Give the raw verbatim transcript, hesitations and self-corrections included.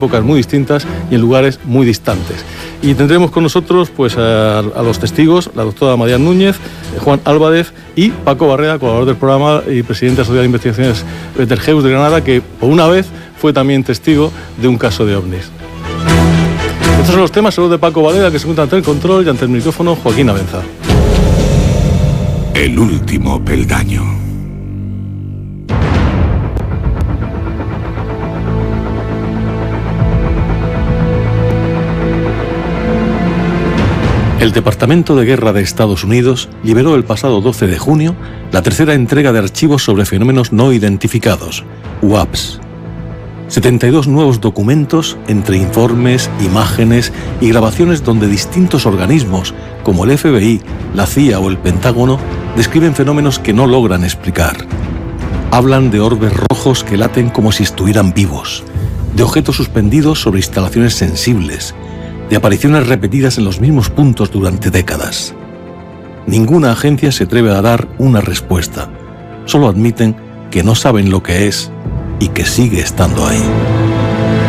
épocas muy distintas y en lugares muy distantes. Y tendremos con nosotros pues a, a los testigos, la doctora María Núñez, Juan Álvarez y Paco Barrera, colaborador del programa y presidente de la Sociedad de Investigaciones Betelgeuse de Granada, que por una vez fue también testigo de un caso de ovnis. Estos son los temas, saludos de Paco Barrera, que se encuentra ante el control, y ante el micrófono Joaquín Abenza. El último peldaño. El Departamento de Guerra de Estados Unidos liberó el pasado doce de junio la tercera entrega de archivos sobre fenómenos no identificados, U A Ps. setenta y dos nuevos documentos entre informes, imágenes y grabaciones donde distintos organismos, como el F B I, la C I A o el Pentágono, describen fenómenos que no logran explicar. Hablan de orbes rojos que laten como si estuvieran vivos, de objetos suspendidos sobre instalaciones sensibles, de apariciones repetidas en los mismos puntos durante décadas. Ninguna agencia se atreve a dar una respuesta. Solo admiten que no saben lo que es y que sigue estando ahí.